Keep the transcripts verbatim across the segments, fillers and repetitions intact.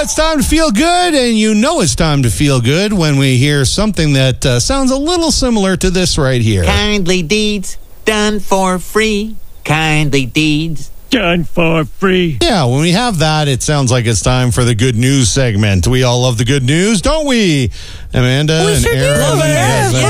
it's time to feel good, and you know it's time to feel good when we hear something that uh, sounds a little similar to this right here. Kindly deeds done for free. Kindly deeds done for free. Yeah, when we have that, it sounds like it's time for the good news segment. We all love the good news, don't we? Amanda we and sure Aaron. do. Yeah, Of course we do.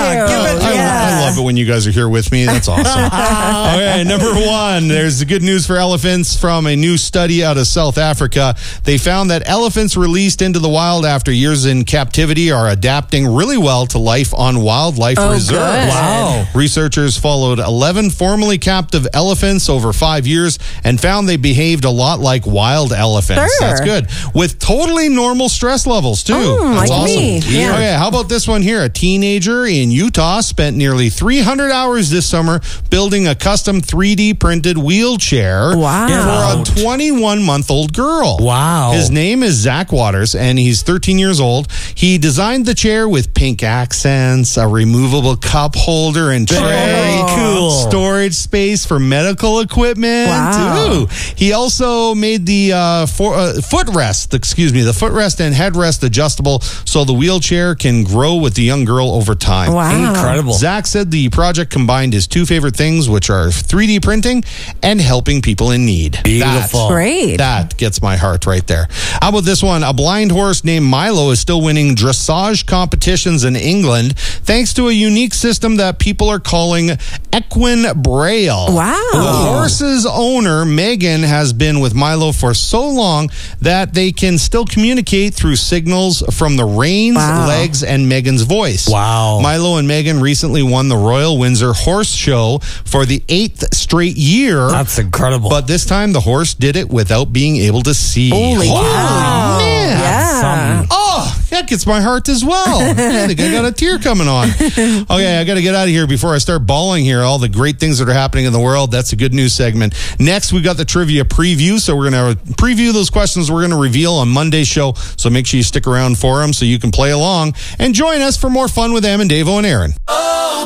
I, Yeah. I love it when you guys are here with me. That's awesome. Okay, number one, there's the good news for elephants from a new study out of South Africa. They found that elephants released into the wild after years in captivity are adapting really well to life on wildlife Oh, reserves. good. Wow. Researchers followed eleven formerly captive elephants over five years and found they behaved a lot like wild elephants. Sure. That's good. With totally normal stress levels, too. Oh, That's like awesome. me. Yeah. Okay, how about this one here? A teenager in Utah spent nearly three hundred hours this summer building a custom three D printed wheelchair Wow. for a twenty-one-month-old girl. Wow. His name is Zach Waters, and he's thirteen years old. He designed the chair with pink accents, a removable cup holder and tray. Very cool. Storage space for medical equipment. Wow. Ooh. He also made the uh, for, uh, footrest, excuse me, the footrest and headrest adjustable so the wheelchair can grow with the young girl over time. Wow. Incredible. Zach said the project combined his two favorite things, which are three D printing and helping people in need. Beautiful. That, Great. that gets my heart right there. How about this one? A blind horse named Milo is still winning dressage competitions in England thanks to a unique system that people are calling Equine Braille. Wow. The horse's owner, Megan, has been with Milo for so long that they can still communicate through signals from the reins, Wow. legs, and Megan's voice. Wow. Milo and Megan recently won the Royal Windsor Horse Show for the eighth straight year. That's incredible. But this time the horse did it without being able to see. Holy Holy cow. man. Yeah. Something. Oh, that gets my heart as well. I think I got a tear coming on. Okay, I got to get out of here before I start bawling here. All the great things that are happening in the world. That's a good news segment. Next, we got the trivia preview. So we're going to preview those questions we're going to reveal on Monday's show. So make sure you stick around for them so you can play along and join us for more fun with Em and Davo and Aaron.